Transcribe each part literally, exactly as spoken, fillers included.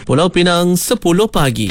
Pulau Pinang, sepuluh pagi.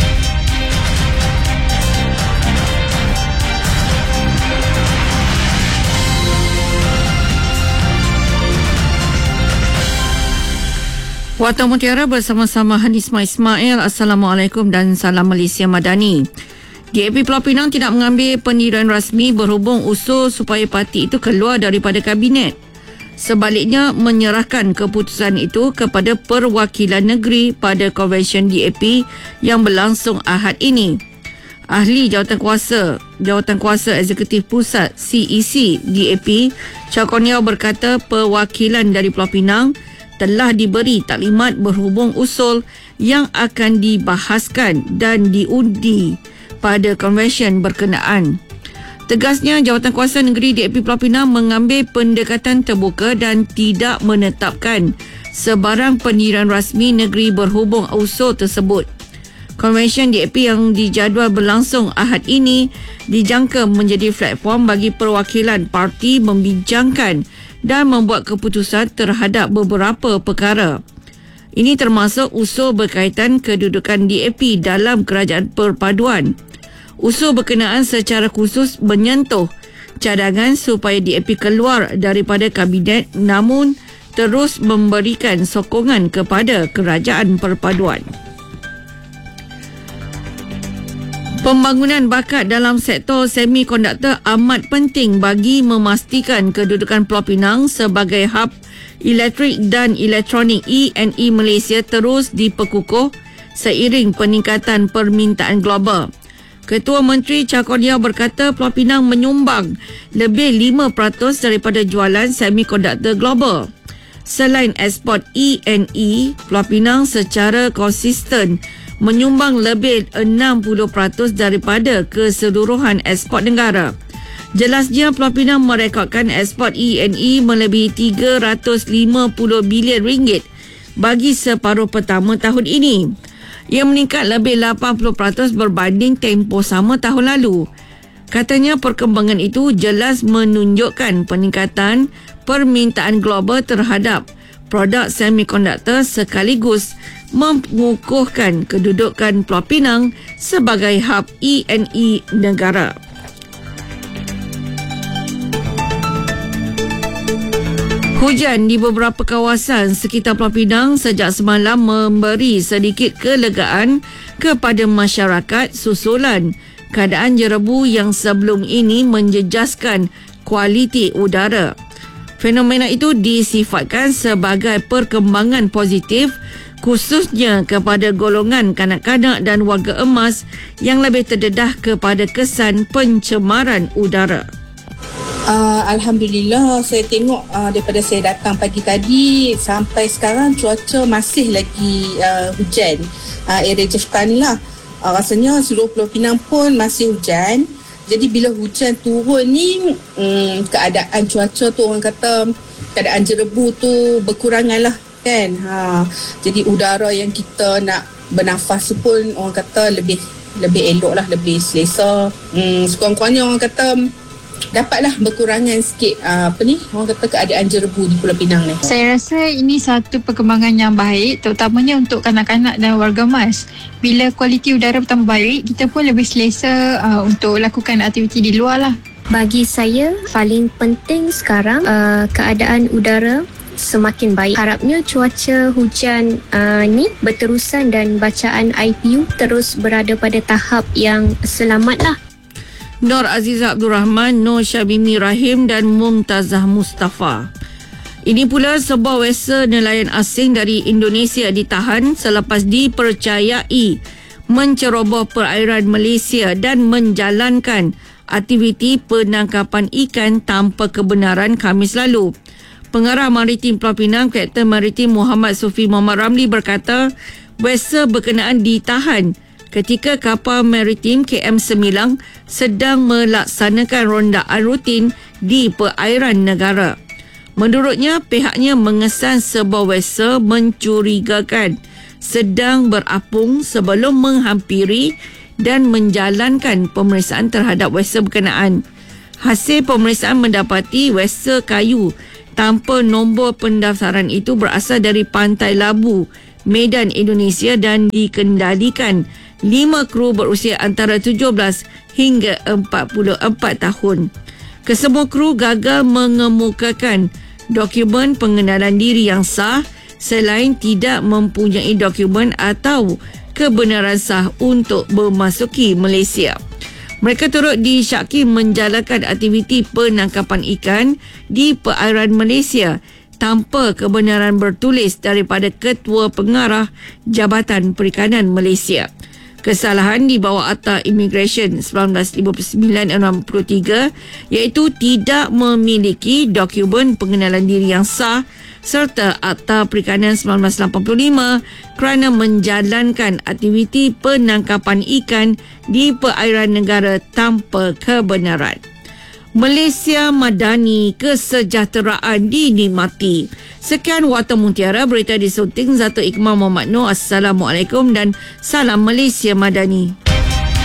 Warta Mutiara bersama-sama Hanisma Ismail. Assalamualaikum dan salam Malaysia Madani. D A P Pulau Pinang tidak mengambil pendirian rasmi berhubung usul supaya parti itu keluar daripada kabinet. Sebaliknya, menyerahkan keputusan itu kepada Perwakilan Negeri pada Konvensyen D A P yang berlangsung Ahad ini. Ahli Jawatankuasa Jawatankuasa Eksekutif Pusat C E C D A P, Chow Kon Yeow berkata perwakilan dari Pulau Pinang telah diberi taklimat berhubung usul yang akan dibahaskan dan diundi pada konvensyen berkenaan. Tegasnya, Jawatankuasa Negeri D A P Pulau Pinang mengambil pendekatan terbuka dan tidak menetapkan sebarang pendirian rasmi negeri berhubung usul tersebut. Konvensyen D A P yang dijadual berlangsung Ahad ini dijangka menjadi platform bagi perwakilan parti membincangkan dan membuat keputusan terhadap beberapa perkara. Ini termasuk usul berkaitan kedudukan D A P dalam kerajaan perpaduan. Usul berkenaan secara khusus menyentuh cadangan supaya D A P keluar daripada kabinet namun terus memberikan sokongan kepada kerajaan perpaduan. Pembangunan bakat dalam sektor semikonduktor amat penting bagi memastikan kedudukan Pulau Pinang sebagai hub elektrik dan elektronik E and E Malaysia terus diperkukuh seiring peningkatan permintaan global. Ketua Menteri Chow Kon Yeow berkata Pulau Pinang menyumbang lebih lima peratus daripada jualan semikonduktor global. Selain ekspor E and E, Pulau Pinang secara konsisten menyumbang lebih enam puluh peratus daripada keseluruhan ekspor negara. Jelasnya, Pulau Pinang merekodkan ekspor E and E melebihi tiga ratus lima puluh bilion ringgit bagi separuh pertama tahun ini. Ia meningkat lebih lapan puluh peratus berbanding tempoh sama tahun lalu. Katanya perkembangan itu jelas menunjukkan peningkatan permintaan global terhadap produk semikonduktor sekaligus mengukuhkan kedudukan Pulau Pinang sebagai hub E and E negara. Hujan di beberapa kawasan sekitar Pulau Pinang sejak semalam memberi sedikit kelegaan kepada masyarakat susulan keadaan jerebu yang sebelum ini menjejaskan kualiti udara. Fenomena itu disifatkan sebagai perkembangan positif khususnya kepada golongan kanak-kanak dan warga emas yang lebih terdedah kepada kesan pencemaran udara. Uh, Alhamdulillah, saya tengok uh, daripada saya datang pagi tadi sampai sekarang cuaca masih lagi uh, hujan. Uh, area Jeftan ni lah. Uh, rasanya seluruh Pulau Pinang pun masih hujan. Jadi bila hujan turun ni, um, keadaan cuaca tu orang kata keadaan jerebu tu berkurangan lah. Kan, ha, jadi udara yang kita nak bernafas pun orang kata lebih lebih elok lah, lebih selesa. Hmm, sekurang-kurangnya orang kata dapatlah berkurangan sikit uh, apa ni orang kata keadaan jerebu di Pulau Pinang ni. Saya rasa ini satu perkembangan yang baik, terutamanya untuk kanak-kanak dan warga emas. Bila kualiti udara bertambah baik, kita pun lebih selesa uh, untuk lakukan aktiviti di luar lah. Bagi saya, paling penting sekarang uh, keadaan udara semakin baik. Harapnya cuaca hujan uh, ni berterusan dan bacaan I P U terus berada pada tahap yang selamat lah. Nur Azizah Abdul Rahman, Nur Syabimi Rahim dan Mumtazah Mustafa. Ini pula sebuah vessel nelayan asing dari Indonesia ditahan selepas dipercayai menceroboh perairan Malaysia dan menjalankan aktiviti penangkapan ikan tanpa kebenaran Khamis lalu. Pengarah Maritim Pulau Pinang, Kapten Maritim Muhammad Sufi Muhammad Ramli berkata, vessel berkenaan ditahan ketika kapal maritim K M Semilang sedang melaksanakan rondaan rutin di perairan negara. Menurutnya, pihaknya mengesan sebuah vessel mencurigakan sedang berapung sebelum menghampiri dan menjalankan pemeriksaan terhadap vessel berkenaan. Hasil pemeriksaan mendapati vessel kayu tanpa nombor pendaftaran itu berasal dari Pantai Labu, Medan, Indonesia dan dikendalikan lima kru berusia antara tujuh belas hingga empat puluh empat tahun. Kesemua kru gagal mengemukakan dokumen pengenalan diri yang sah selain tidak mempunyai dokumen atau kebenaran sah untuk memasuki Malaysia. Mereka turut disyaki menjalankan aktiviti penangkapan ikan di perairan Malaysia tanpa kebenaran bertulis daripada Ketua Pengarah Jabatan Perikanan Malaysia. Kesalahan di bawah Akta Immigration seribu sembilan ratus lima puluh sembilan enam puluh tiga iaitu tidak memiliki dokumen pengenalan diri yang sah serta Akta Perikanan seribu sembilan ratus lapan puluh lima kerana menjalankan aktiviti penangkapan ikan di perairan negara tanpa kebenaran. Malaysia Madani, kesejahteraan dinikmati. Sekian Warta Mutiara, berita disunting Zatu Iqmah Muhammad Noor. Assalamualaikum dan salam Malaysia Madani.